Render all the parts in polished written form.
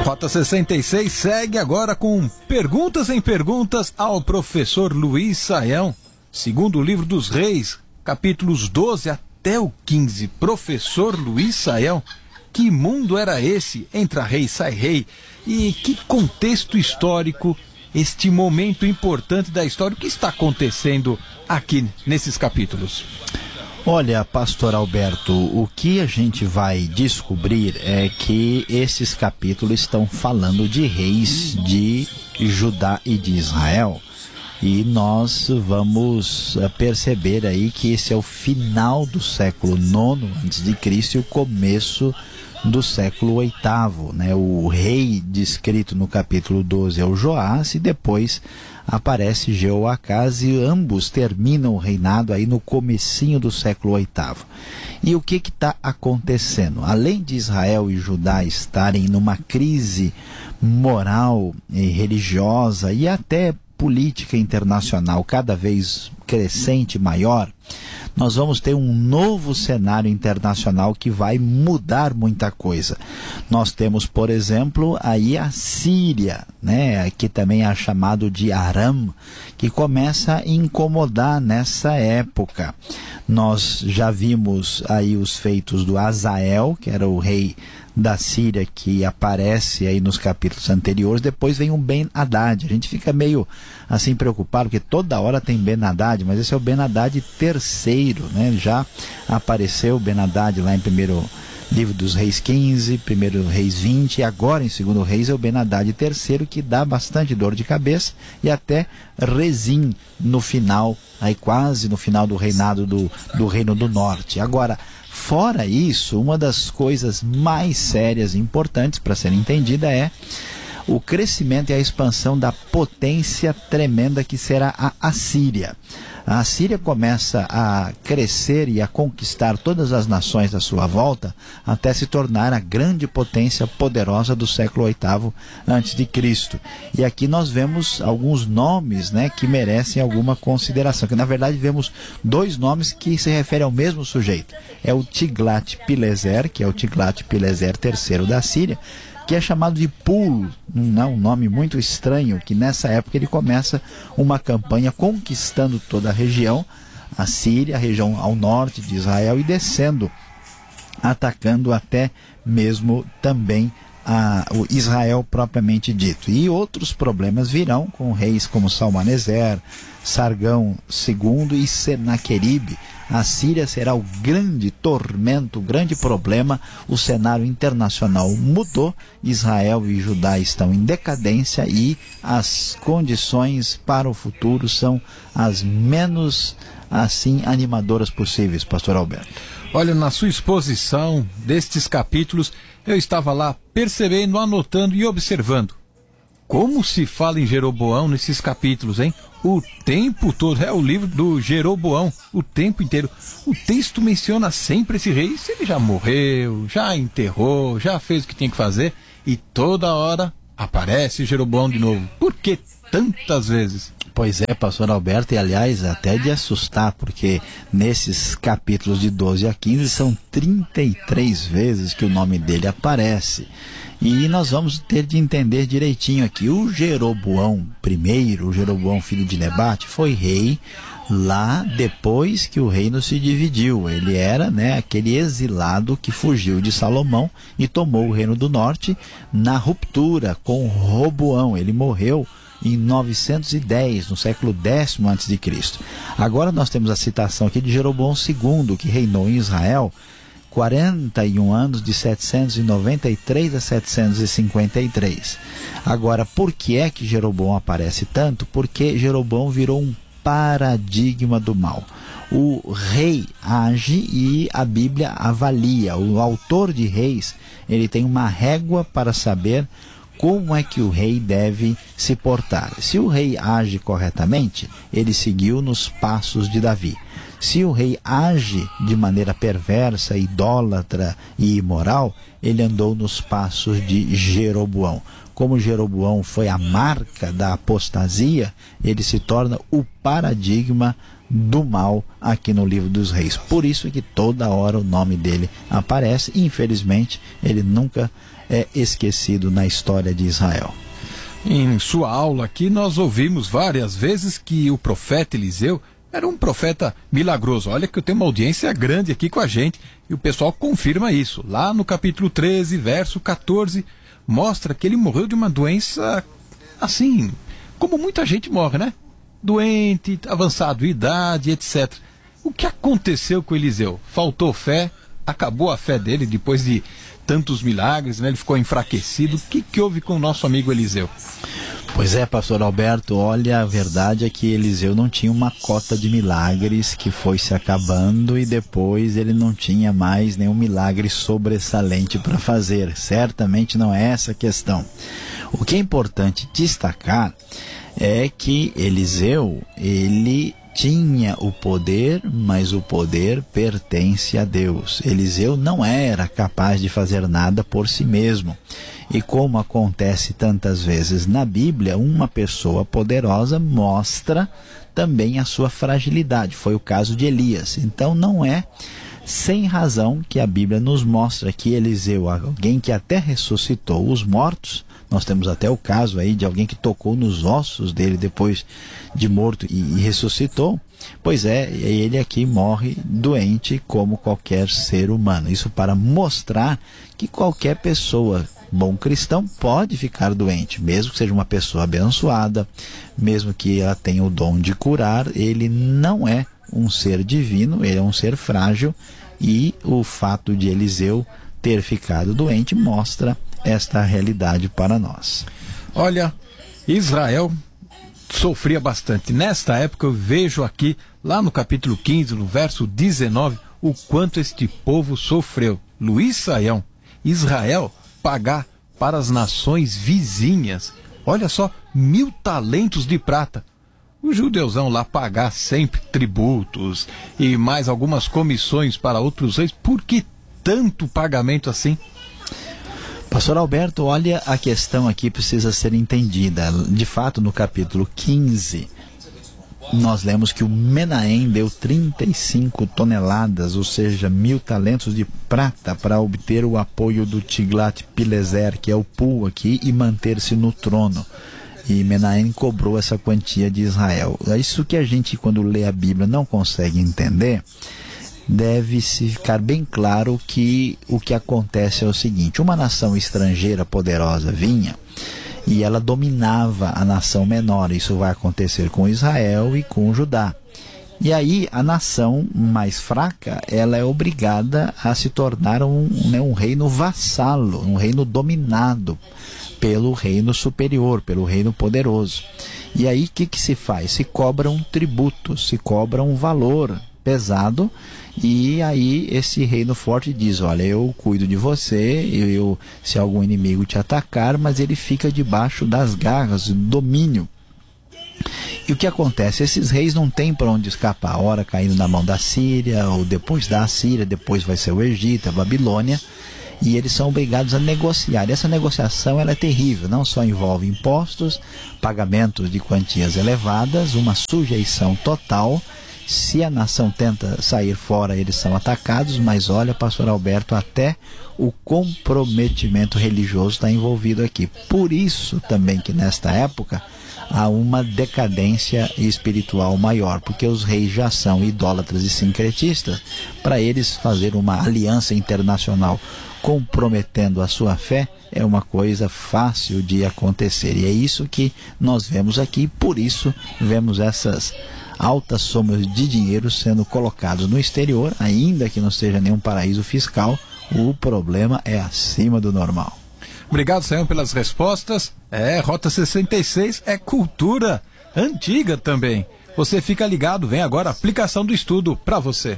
Rota 66 segue agora com perguntas em perguntas ao professor Luiz Saião, segundo o livro dos Reis, capítulos 12 até o 15. Professor Luiz Saião, que mundo era esse? Entra rei, sai rei. E que contexto histórico, este momento importante da história, o que está acontecendo aqui nesses capítulos? Olha, pastor Alberto, o que a gente vai descobrir é que esses capítulos estão falando de reis de Judá e de Israel. E nós vamos perceber aí que esse é o final do século IX a.C. e o começo do século VIII, né? O rei descrito no capítulo 12 é o Joás, e depois aparece Jeoacás, e ambos terminam o reinado aí no comecinho do século VIII. E o que está acontecendo? Além de Israel e Judá estarem numa crise moral e religiosa e até política internacional cada vez crescente, maior, nós vamos ter um novo cenário internacional que vai mudar muita coisa. Nós temos, por exemplo, aí a Síria, né, que também é chamado de Aram, que começa a incomodar nessa época. Nós já vimos aí os feitos do Azael, que era o rei da Síria, que aparece aí nos capítulos anteriores. Depois vem o Ben-Hadad. A gente fica meio assim preocupado, porque toda hora tem Ben-Hadad, mas esse é o Ben-Hadad terceiro, né? Já apareceu o Ben-Hadad lá em primeiro livro dos Reis 15, primeiro Reis 20, e agora em segundo Reis é o Ben-Hadad terceiro, que dá bastante dor de cabeça, e até Rezim no final, aí quase no final do reinado do Reino do Norte. Agora, fora isso, uma das coisas mais sérias e importantes para ser entendida é o crescimento e a expansão da potência tremenda que será a Assíria. A Assíria começa a crescer e a conquistar todas as nações à sua volta, até se tornar a grande potência poderosa do século VIII a.C. E aqui nós vemos alguns nomes, né, que merecem alguma consideração, que na verdade vemos dois nomes que se referem ao mesmo sujeito. É o Tiglat-Pileser, que é o Tiglat-Pileser III da Síria, que é chamado de Pul, um nome muito estranho, que nessa época ele começa uma campanha conquistando toda a região, a Síria, a região ao norte de Israel, e descendo, atacando até mesmo também o Israel propriamente dito. E outros problemas virão com reis como Salmaneser, Sargão II e Senaqueribe. A Síria será o grande tormento, o grande problema. O cenário internacional mudou, Israel e Judá estão em decadência e as condições para o futuro são as menos assim animadoras possíveis, pastor Alberto. Olha, na sua exposição destes capítulos, eu estava lá percebendo, anotando e observando. Como se fala em Jeroboão nesses capítulos, hein? O tempo todo, é o livro do Jeroboão, o tempo inteiro. O texto menciona sempre esse rei, se ele já morreu, já enterrou, já fez o que tinha que fazer, e toda hora aparece Jeroboão de novo. Por que tantas vezes? Pois é, pastor Alberto, e aliás, até de assustar, porque nesses capítulos de 12 a 15 são 33 vezes que o nome dele aparece. E nós vamos ter de entender direitinho aqui. O Jeroboão I, o Jeroboão filho de Nebate, foi rei lá depois que o reino se dividiu. Ele era, né, aquele exilado que fugiu de Salomão e tomou o reino do norte na ruptura com Roboão. Ele morreu em 910, no século X a.C. Agora nós temos a citação aqui de Jeroboão II, que reinou em Israel 41 anos, de 793 a 753. Agora, por que é que Jeroboão aparece tanto? Porque Jeroboão virou um paradigma do mal. O rei age e a Bíblia avalia. O autor de Reis, ele tem uma régua para saber como é que o rei deve se portar. Se o rei age corretamente, ele seguiu nos passos de Davi. Se o rei age de maneira perversa, idólatra e imoral, ele andou nos passos de Jeroboão. Como Jeroboão foi a marca da apostasia, ele se torna o paradigma do mal aqui no livro dos reis. Por isso que toda hora o nome dele aparece. Infelizmente, ele nunca é esquecido na história de Israel. Em sua aula aqui, nós ouvimos várias vezes que o profeta Eliseu era um profeta milagroso. Olha que eu tenho uma audiência grande aqui com a gente e o pessoal confirma isso. Lá no capítulo 13, verso 14, mostra que ele morreu de uma doença assim, como muita gente morre, né? Doente, avançado de idade, etc. O que aconteceu com Eliseu? Faltou fé? Acabou a fé dele depois de tantos milagres, né? Ele ficou enfraquecido. O que houve com o nosso amigo Eliseu? Pois é, pastor Alberto, olha, a verdade é que Eliseu não tinha uma cota de milagres que foi se acabando e depois ele não tinha mais nenhum milagre sobressalente para fazer. Certamente não é essa a questão. O que é importante destacar é que Eliseu, ele tinha o poder, mas o poder pertence a Deus. Eliseu não era capaz de fazer nada por si mesmo. E como acontece tantas vezes na Bíblia, uma pessoa poderosa mostra também a sua fragilidade. Foi o caso de Elias. Então não é sem razão que a Bíblia nos mostra que Eliseu, alguém que até ressuscitou os mortos, nós temos até o caso aí de alguém que tocou nos ossos dele depois de morto e ressuscitou. Pois é, ele aqui morre doente como qualquer ser humano. Isso para mostrar que qualquer pessoa, bom cristão, pode ficar doente, mesmo que seja uma pessoa abençoada, mesmo que ela tenha o dom de curar. Ele não é um ser divino, ele é um ser frágil, e o fato de Eliseu ter ficado doente mostra esta realidade para nós. Olha, Israel sofria bastante. Nesta época eu vejo aqui, lá no capítulo 15, no verso 19, o quanto este povo sofreu. Luiz Saião, Israel pagar para as nações vizinhas, olha só, 1.000 talentos de prata. O judeuzão lá pagar sempre tributos e mais algumas comissões para outros reis. Por que tanto pagamento assim? Pastor Alberto, olha, a questão aqui precisa ser entendida. De fato, no capítulo 15, nós lemos que o Menahem deu 35 toneladas, ou seja, 1.000 talentos de prata para obter o apoio do Tiglat-Pileser, que é o Pul aqui, e manter-se no trono. E Menahem cobrou essa quantia de Israel. Isso que a gente, quando lê a Bíblia, não consegue entender. Deve-se ficar bem claro que o que acontece é o seguinte: uma nação estrangeira poderosa vinha e ela dominava a nação menor. Isso vai acontecer com Israel e com Judá. E aí a nação mais fraca, ela é obrigada a se tornar um reino vassalo, um reino dominado pelo reino superior, pelo reino poderoso. E aí o que se faz? Se cobra um tributo, se cobra um valor pesado. E aí esse reino forte diz: olha, eu cuido de você, se algum inimigo te atacar, mas ele fica debaixo das garras do domínio. E o que acontece? Esses reis não têm para onde escapar, ora caindo na mão da Síria, ou depois da Síria, depois vai ser o Egito, a Babilônia, e eles são obrigados a negociar. E essa negociação ela é terrível, não só envolve impostos, pagamentos de quantias elevadas, uma sujeição total. Se a nação tenta sair fora, eles são atacados, mas olha, pastor Alberto, até o comprometimento religioso está envolvido aqui. Por isso também que nesta época há uma decadência espiritual maior, porque os reis já são idólatras e sincretistas. Para eles fazer uma aliança internacional comprometendo a sua fé é uma coisa fácil de acontecer. E é isso que nós vemos aqui, por isso vemos essas altas somas de dinheiro sendo colocados no exterior, ainda que não seja nenhum paraíso fiscal. O problema é acima do normal. Obrigado, Sayão, pelas respostas. Rota 66 é cultura antiga também. Você fica ligado, vem agora a aplicação do estudo para você.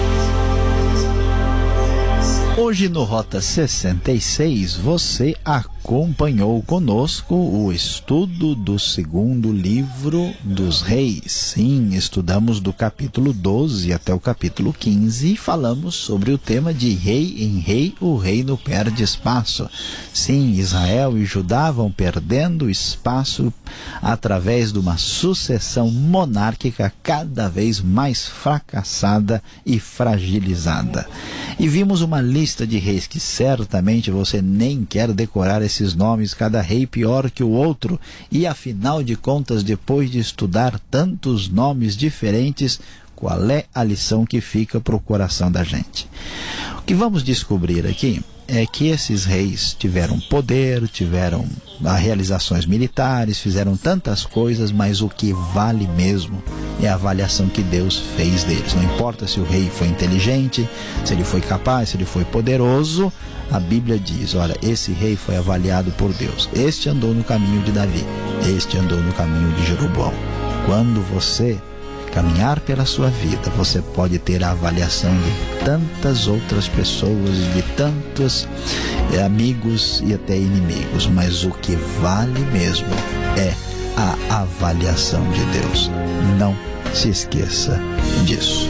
Hoje no Rota 66 você acompanha acompanhou conosco o estudo do segundo livro dos Reis. Sim, estudamos do capítulo 12 até o capítulo 15 e falamos sobre o tema de rei em rei, o reino perde espaço. Sim, Israel e Judá vão perdendo espaço através de uma sucessão monárquica cada vez mais fracassada e fragilizada. E vimos uma lista de reis que certamente você nem quer decorar esses nomes, cada rei pior que o outro, e afinal de contas, depois de estudar tantos nomes diferentes, qual é a lição que fica para o coração da gente? O que vamos descobrir aqui é que esses reis tiveram poder, tiveram realizações militares, fizeram tantas coisas, mas o que vale mesmo é a avaliação que Deus fez deles. Não importa se o rei foi inteligente, se ele foi capaz, se ele foi poderoso, a Bíblia diz, olha, esse rei foi avaliado por Deus. Este andou no caminho de Davi, este andou no caminho de Jeroboão. Quando você caminhar pela sua vida, você pode ter a avaliação de tantas outras pessoas, de tantos amigos e até inimigos, mas o que vale mesmo é a avaliação de Deus. Não se esqueça disso.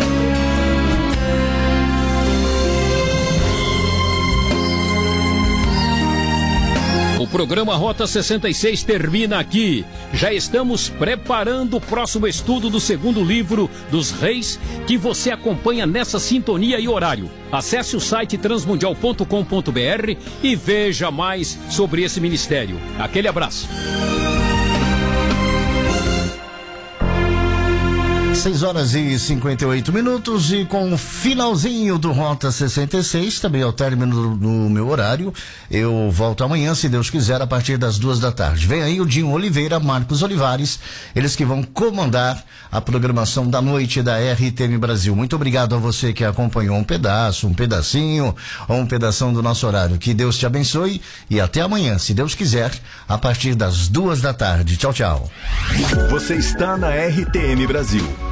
O programa Rota 66 termina aqui. Já estamos preparando o próximo estudo do segundo livro dos Reis, que você acompanha nessa sintonia e horário. Acesse o site transmundial.com.br e veja mais sobre esse ministério. Aquele abraço. 6h58 e com o finalzinho do Rota 66, também ao término do meu horário, eu volto amanhã, se Deus quiser, a partir das 2h. Vem aí o Dinho Oliveira, Marcos Olivares, eles que vão comandar a programação da noite da RTM Brasil. Muito obrigado a você que acompanhou um pedaço, um pedacinho ou um pedação do nosso horário. Que Deus te abençoe e até amanhã, se Deus quiser, a partir das 2h. Tchau, tchau. Você está na RTM Brasil.